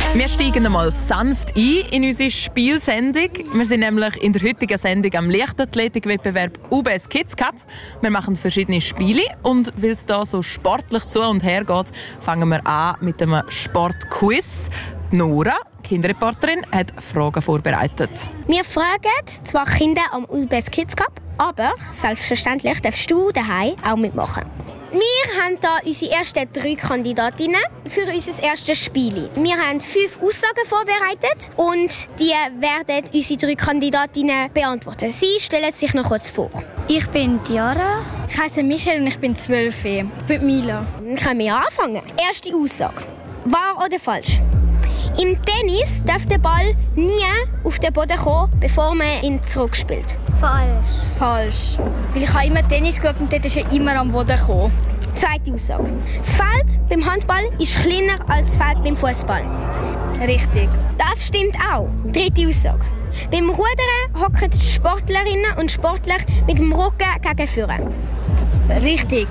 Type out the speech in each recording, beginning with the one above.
Wir steigen einmal sanft ein in unsere Spielsendung. Wir sind nämlich in der heutigen Sendung am Leichtathletikwettbewerb UBS Kids Cup. Wir machen verschiedene Spiele und weil es hier so sportlich zu und her geht, fangen wir an mit einem Sportquiz. Nora, Kinderreporterin, hat Fragen vorbereitet. Wir fragen zwar Kinder am UBS Kids Cup, aber selbstverständlich darfst du daheim auch mitmachen. Wir haben hier unsere ersten 3 Kandidatinnen für unser erstes Spiel. Wir haben 5 Aussagen vorbereitet und die werden unsere 3 Kandidatinnen beantworten. Sie stellen sich noch kurz vor. Ich bin Diara. Ich heiße Michelle und ich bin 12. Ich bin Mila. Dann können wir anfangen. Erste Aussage. Wahr oder falsch? Im Tennis darf der Ball nie auf den Boden kommen, bevor man ihn zurückspielt. Falsch. Weil ich habe immer Tennis geschaut und dort ist er immer am Boden gekommen. Zweite Aussage. Das Feld beim Handball ist kleiner als das Feld beim Fußball. Richtig. Das stimmt auch. Dritte Aussage. Beim Rudern hocken die Sportlerinnen und Sportler mit dem Rücken gegen vorne. Richtig.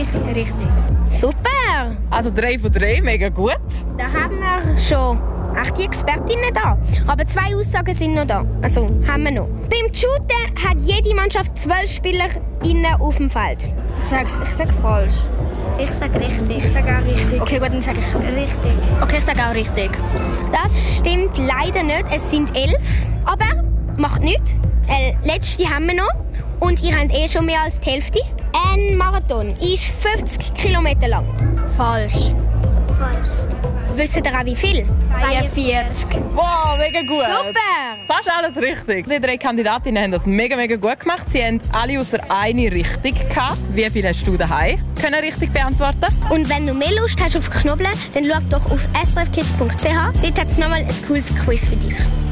Super! Also 3 von 3, mega gut. Da haben wir schon 8 Expertinnen da. Aber 2 Aussagen sind noch da. Also haben wir noch. Beim Shooten hat jede Mannschaft 12 SpielerInnen auf dem Feld. Ich sage falsch. Ich sage richtig. Ich sage auch richtig. Okay, gut, dann sage ich Richtig. Okay, ich sage auch richtig. Das stimmt leider nicht. Es sind 11. Aber macht nichts. Letzte haben wir noch. Und ihr habt schon mehr als die Hälfte. Ein Marathon ist 50 Kilometer lang. Falsch. Wisst ihr auch wie viel? 42. Wow, mega gut. Super! Fast alles richtig. Die 3 Kandidatinnen haben das mega gut gemacht. Sie haben alle außer eine richtig gehabt. Wie viel hast du daheim können richtig beantworten? Und wenn du mehr Lust hast auf Knoblauch, dann schau doch auf srfkids.ch. Dort hat es nochmal ein cooles Quiz für dich.